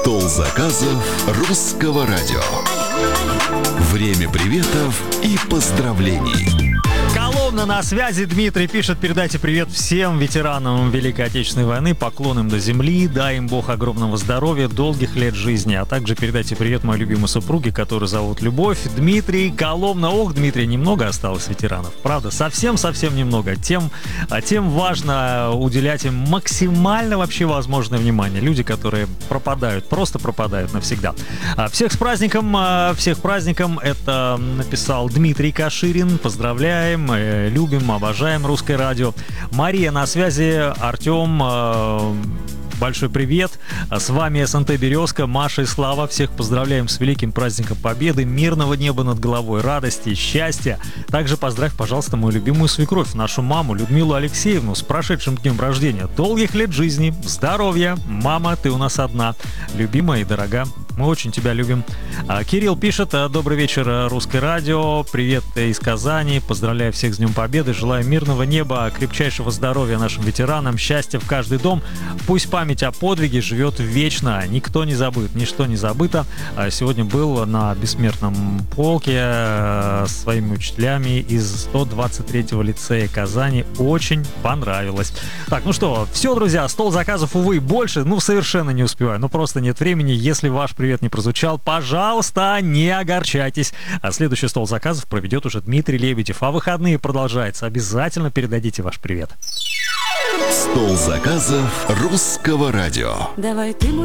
Стол заказов русского радио. Время приветов и поздравлений. Коломна на связи. Дмитрий пишет: передайте привет всем ветеранам Великой Отечественной войны, поклон им до земли, дай им Бог огромного здоровья, долгих лет жизни, а также передайте привет моей любимой супруге, которую зовут Любовь. Дмитрий, Коломна. Ох, Дмитрий, немного осталось ветеранов, правда, совсем немного. Тем важно уделять им максимально вообще возможное внимание. Люди, которые пропадают, просто пропадают навсегда. Всех с праздником, всех праздником. Это написал Дмитрий Каширин. Поздравляем, любим, обожаем русское радио. Мария на связи, Артем, большой привет. С вами СНТ «Березка», Маша и Слава. Всех поздравляем с великим праздником Победы, мирного неба над головой, радости, счастья. Также поздравь, пожалуйста, мою любимую свекровь, нашу маму Людмилу Алексеевну, с прошедшим днем рождения. Долгих лет жизни, здоровья. Мама, ты у нас одна, любимая и дорога. Мы очень тебя любим. Кирилл пишет: добрый вечер, русское радио. Привет из Казани. Поздравляю всех с Днем Победы. Желаю мирного неба, крепчайшего здоровья нашим ветеранам, счастья в каждый дом. Пусть память о подвиге живет вечно. Никто не забыт, ничто не забыто. Сегодня был на бессмертном полке с своими учителями из 123-го лицея Казани. Очень понравилось. Так, ну что, все, друзья, стол заказов, увы, больше, совершенно не успеваю. Просто нет времени. Если ваш привет не прозвучал, пожалуйста, не огорчайтесь. Следующий стол заказов проведет уже Дмитрий Лебедев. А выходные продолжаются. Обязательно передадите ваш привет. Стол заказов русского радио. Давай ты мой